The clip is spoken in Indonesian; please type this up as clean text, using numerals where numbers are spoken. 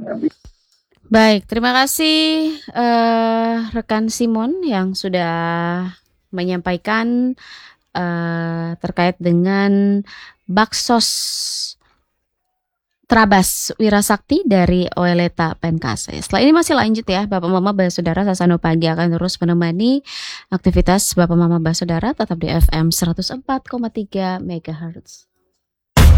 Baik, terima kasih, rekan Simon yang sudah menyampaikan, terkait dengan baksos Trabas Wirasakti dari Oeleta Penkase. Setelah ini masih lanjut ya, Bapak Mama Basudara, Sasando Pagi akan terus menemani aktivitas Bapak Mama Basudara tetap di FM 104,3 MHz.